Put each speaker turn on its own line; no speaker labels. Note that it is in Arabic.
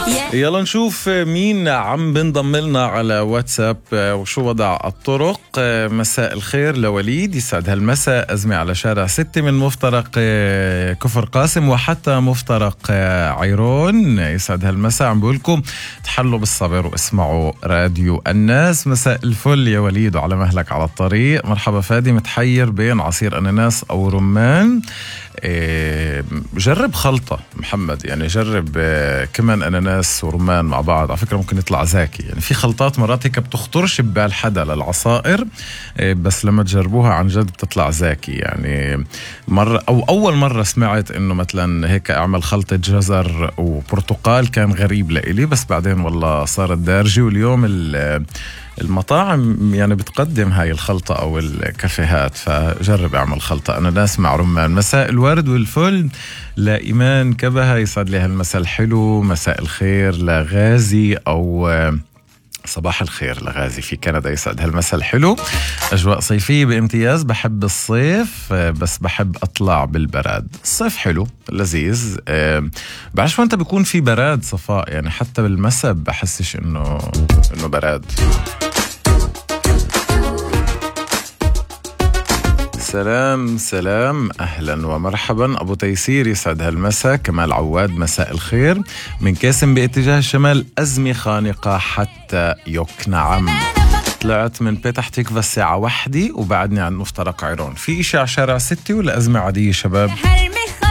يلا نشوف مين عم بنضم لنا على واتساب وشو وضع الطرق. مساء الخير لوليد، يسعد هالمساء. أزمة على شارع 6 من مفترق كفر قاسم وحتى مفترق عيرون. يسعد هالمساء، عم بقولكم تحلوا بالصبر واسمعوا راديو الناس. مساء الفل يا وليد وعلى مهلك على الطريق. مرحبا فادي، متحير بين عصير أناناس أو رمان. جرب خلطة محمد، يعني جرب كمان أناناس ورمان مع بعض، على فكرة ممكن يطلع زاكي. يعني في خلطات مرات هيك بتخطرش ببال حدا للعصائر، بس لما تجربوها عن جد بتطلع زاكي. يعني مرة أو أول مرة سمعت إنه مثلا هيك أعمل خلطة جزر وبرتقال كان غريب لإلي، بس بعدين والله صارت دارجي. واليوم المطاعم يعني بتقدم هاي الخلطة أو الكافيهات، فجرب اعمل خلطة أناناس مع رمان. مساء الورد والفل لإيمان كبهة، يسعد لي هالمساء الحلو. مساء الخير لغازي أو صباح الخير لغازي في كندا، يسعد هالمساء الحلو. أجواء صيفية بامتياز، بحب الصيف بس بحب أطلع بالبراد. الصيف حلو لذيذ، بعرفش وانت بيكون في براد صفاء، يعني حتى بالمساء بحسش إنه براد. سلام أهلا ومرحبا أبو تيسير، يسعد هالمساء. كمال عواد مساء الخير من كاسم باتجاه الشمال. أزمة خانقة حتى يقنعم. طلعت من بيتح تكفى الساعة 1 وبعدني عن مفترق عيرون. في إشي على شارع 6 ولا أزمة عادية شباب؟